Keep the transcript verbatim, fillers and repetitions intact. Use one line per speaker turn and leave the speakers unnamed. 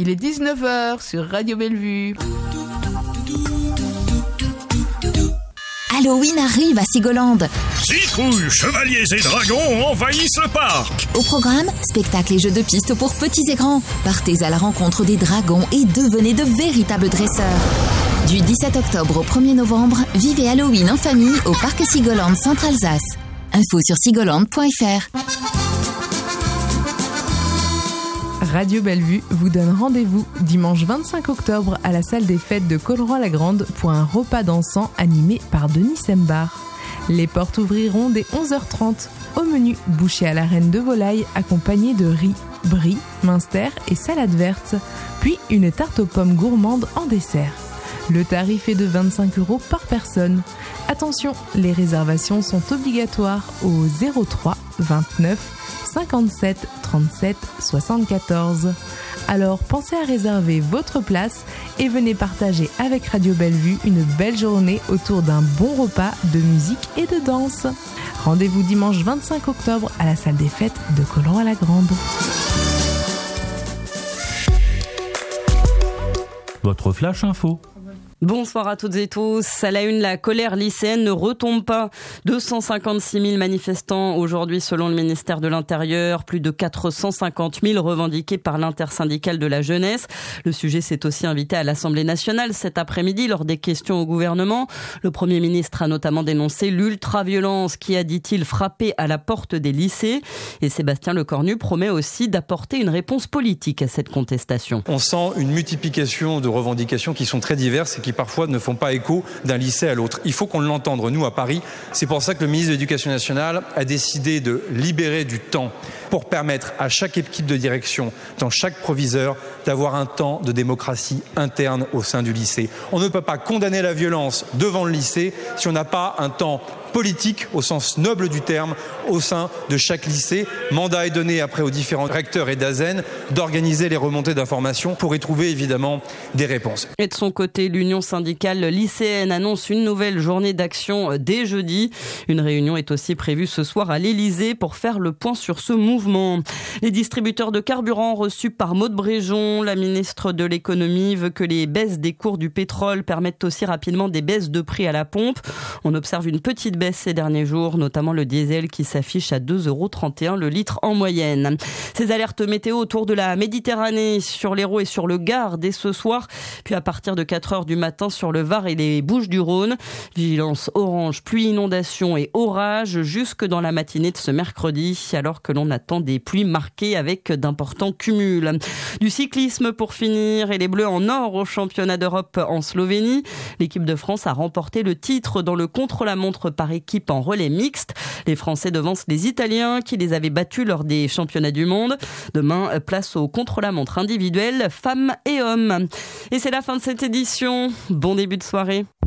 Il est dix-neuf heures sur Radio Bellevue.
Halloween arrive à Sigolande.
Citrouilles, chevaliers et dragons envahissent le parc.
Au programme, spectacles et jeux de piste pour petits et grands. Partez à la rencontre des dragons et devenez de véritables dresseurs. Du dix-sept octobre au premier novembre, vivez Halloween en famille au parc Sigolande Centre-Alsace. Info sur sigolande point f r.
Radio Bellevue vous donne rendez-vous dimanche vingt-cinq octobre à la salle des fêtes de Colleroy-la-Grande pour un repas dansant animé par Denis Sembar. Les portes ouvriront dès onze heures trente. Au menu, bouchée à la reine de volaille accompagnée de riz, brie, minster et salade verte, puis une tarte aux pommes gourmande en dessert. Le tarif est de vingt-cinq euros par personne. Attention, les réservations sont obligatoires au zéro trois vingt-neuf cinquante-sept trente-sept soixante-quatorze. Alors pensez à réserver votre place et venez partager avec Radio Bellevue une belle journée autour d'un bon repas de musique et de danse. Rendez-vous dimanche vingt-cinq octobre à la salle des fêtes de Colleroy-la-Grande.
Votre flash info.
Bonsoir à toutes et tous. À la une, la colère lycéenne ne retombe pas. deux cent cinquante-six mille manifestants aujourd'hui selon le ministère de l'Intérieur, plus de quatre cent cinquante mille revendiqués par l'intersyndicale de la jeunesse. Le sujet s'est aussi invité à l'Assemblée nationale cet après-midi lors des questions au gouvernement. Le Premier ministre a notamment dénoncé l'ultra-violence qui a, dit-il, frappé à la porte des lycées. Et Sébastien Lecornu promet aussi d'apporter une réponse politique à cette contestation.
On sent une multiplication de revendications qui sont très diverses et qui parfois ne font pas écho d'un lycée à l'autre. Il faut qu'on l'entende, nous, à Paris. C'est pour ça que le ministre de l'Éducation nationale a décidé de libérer du temps pour permettre à chaque équipe de direction, dans chaque proviseur, d'avoir un temps de démocratie interne au sein du lycée. On ne peut pas condamner la violence devant le lycée si on n'a pas un temps politique au sens noble du terme au sein de chaque lycée. Mandat est donné après aux différents recteurs et d'A S E N d'organiser les remontées d'informations pour y trouver évidemment des réponses.
Et de son côté, l'Union syndicale lycéenne annonce une nouvelle journée d'action dès jeudi. Une réunion est aussi prévue ce soir à l'Élysée pour faire le point sur ce mouvement. Les distributeurs de carburant reçus par Maude Bréjon, la ministre de l'économie, veut que les baisses des cours du pétrole permettent aussi rapidement des baisses de prix à la pompe. On observe une petite baisse ces derniers jours, notamment le diesel qui s'affiche à deux euros trente et un le litre en moyenne. Ces alertes météo autour de la Méditerranée, sur l'Hérault et sur le Gard dès ce soir, puis à partir de quatre heures du matin sur le Var et les Bouches-du-Rhône. Vigilance orange, pluie, inondation et orage jusque dans la matinée de ce mercredi, alors que l'on attend des pluies marquées avec d'importants cumuls. Du cyclisme pour finir, et les Bleus en or au championnat d'Europe en Slovénie. L'équipe de France a remporté le titre dans le contre-la-montre par équipe en relais mixte. Les Français devancent les Italiens qui les avaient battus lors des championnats du monde. Demain, place au contre-la-montre individuel femmes et hommes. Et c'est la fin de cette édition. Bon début de soirée.